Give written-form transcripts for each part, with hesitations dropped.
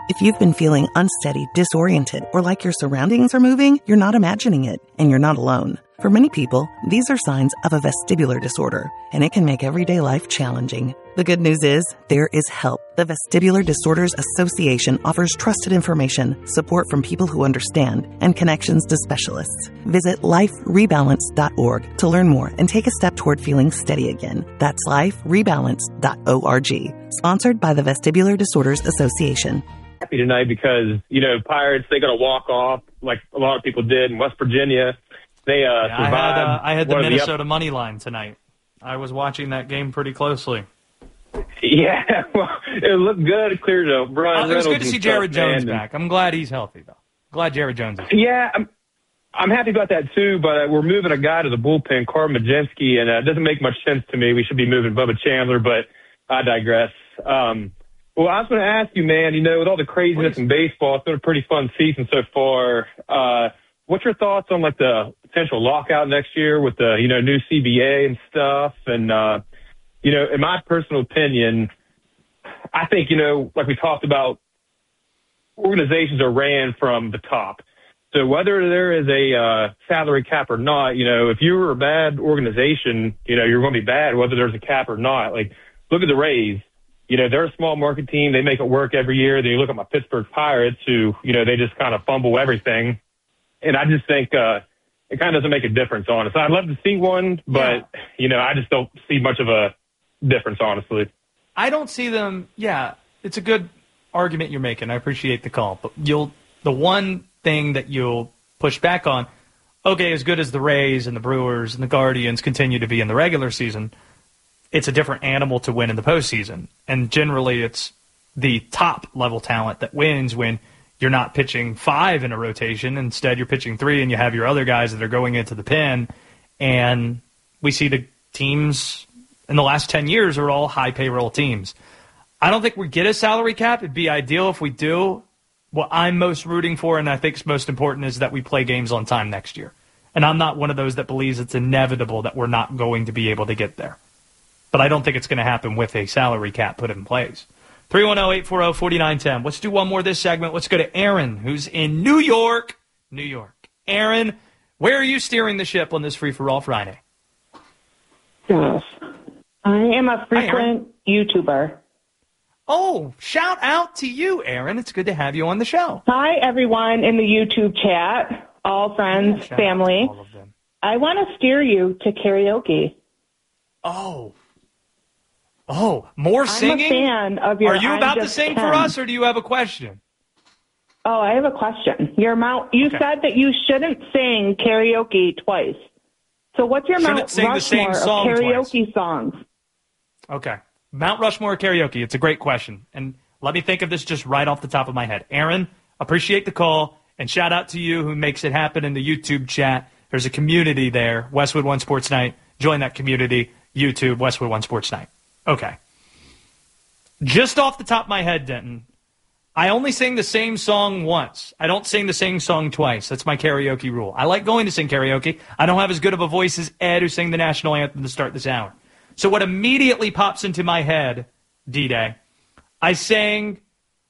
If you've been feeling unsteady, disoriented, or like your surroundings are moving, you're not imagining it, and you're not alone. For many people, these are signs of a vestibular disorder, and it can make everyday life challenging. The good news is, there is help. The Vestibular Disorders Association offers trusted information, support from people who understand, and connections to specialists. Visit liferebalance.org to learn more and take a step toward feeling steady again. That's liferebalance.org. Sponsored by the Vestibular Disorders Association. Happy tonight because, Pirates, they got to walk off like a lot of people did in West Virginia. They survived. I had the Minnesota money line tonight. I was watching that game pretty closely. Yeah, well, it looked good. Cleared to Brian. It was good to see Jared Jones back. I'm glad he's healthy, though. Glad Jared Jones is healthy. Yeah, I'm happy about that, too, but we're moving a guy to the bullpen, Carl Majenski, and it doesn't make much sense to me. We should be moving Bubba Chandler, but I digress. Well, I was going to ask you, man, with all the craziness in baseball, it's been a pretty fun season so far. What's your thoughts on, the potential lockout next year with the, new CBA and stuff? And, in my personal opinion, I think, like we talked about, organizations are ran from the top. So whether there is a salary cap or not, if you were a bad organization, you're going to be bad whether there's a cap or not. Like, look at the Rays. They're a small market team. They make it work every year. Then you look at my Pittsburgh Pirates who, they just kind of fumble everything. And I just think it kind of doesn't make a difference, honestly. I'd love to see one, but, I just don't see much of a difference, honestly. I don't see them. Yeah, it's a good argument you're making. I appreciate the call. But the one thing that you'll push back on, okay, as good as the Rays and the Brewers and the Guardians continue to be in the regular season, it's a different animal to win in the postseason. And generally it's the top-level talent that wins when you're not pitching 5 in a rotation. Instead, you're pitching 3, and you have your other guys that are going into the pen. And we see the teams in the last 10 years are all high payroll teams. I don't think we get a salary cap. It'd be ideal if we do. What I'm most rooting for, and I think is most important, is that we play games on time next year. And I'm not one of those that believes it's inevitable that we're not going to be able to get there. But I don't think it's going to happen with a salary cap put in place. 310-840-4910. Let's do one more this segment. Let's go to Aaron, who's in New York. New York. Aaron, where are you steering the ship on this Free For All Friday? Yes. I am a frequent YouTuber. Oh, shout out to you, Aaron. It's good to have you on the show. Hi, everyone in the YouTube chat, all friends, family. All of them. I want to steer you to karaoke. Oh, more singing? I'm a fan of your Are you about to sing 10. for us, or do you have a question? Oh, I have a question. You said that you shouldn't sing karaoke twice. So what's your Mount Rushmore of karaoke songs? Okay. Mount Rushmore karaoke. It's a great question. And let me think of this just right off the top of my head. Aaron, appreciate the call, and shout out to you who makes it happen in the YouTube chat. There's a community there, Westwood One Sports Night. Join that community, YouTube, Westwood One Sports Night. Okay. Just off the top of my head, Denton, I only sing the same song once. I don't sing the same song twice. That's my karaoke rule. I like going to sing karaoke. I don't have as good of a voice as Ed, who sang the national anthem to start this hour. So what immediately pops into my head, D-Day, I sang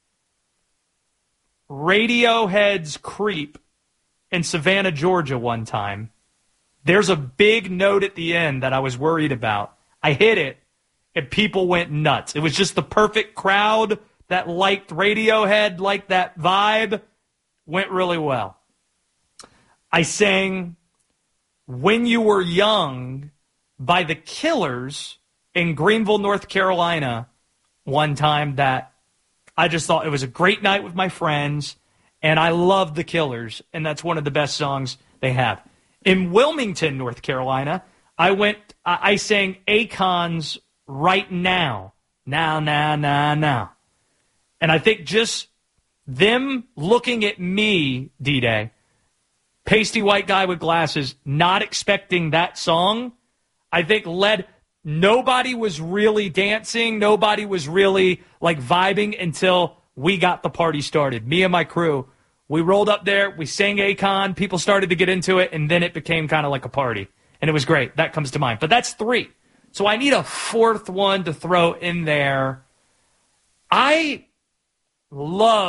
Radiohead's Creep in Savannah, Georgia one time. There's a big note at the end that I was worried about. I hit it, and people went nuts. It was just the perfect crowd that liked Radiohead, liked that vibe. Went really well. I sang When You Were Young by the Killers in Greenville, North Carolina one time that I just thought it was a great night with my friends, and I love the Killers, and that's one of the best songs they have. In Wilmington, North Carolina, I sang Akon's Right Now. Now. And I think just them looking at me, D-Day, pasty white guy with glasses, not expecting that song, I think nobody was really dancing, nobody was really vibing until we got the party started. Me and my crew, we rolled up there, we sang Akon, people started to get into it, and then it became kind of like a party. And it was great. That comes to mind. But that's 3. So I need a 4th one to throw in there. I love